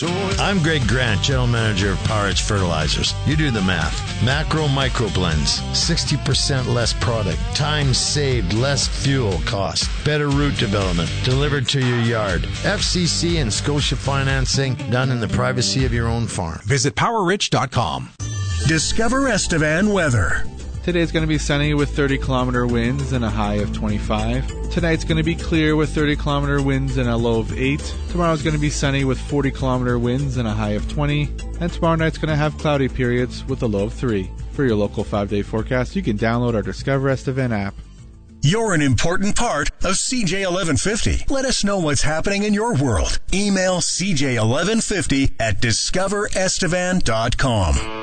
I'm Greg Grant, General Manager of Power Edge Fertilizers. You do the math. Macro Micro Blends, 60% less product, time saved, less fuel cost, better root development, delivered to your yard. FCC and Scotia financing done in the privacy of your own farm. Visit PowerRich.com. Discover Estevan weather. Today's going to be sunny with 30-kilometer winds and a high of 25. Tonight's going to be clear with 30-kilometer winds and a low of 8. Tomorrow's going to be sunny with 40-kilometer winds and a high of 20. And tomorrow night's going to have cloudy periods with a low of 3. For your local 5-day forecast, you can download our Discover Estevan app. You're an important part of CJ 1150. Let us know what's happening in your world. Email CJ1150 at discoverestevan.com.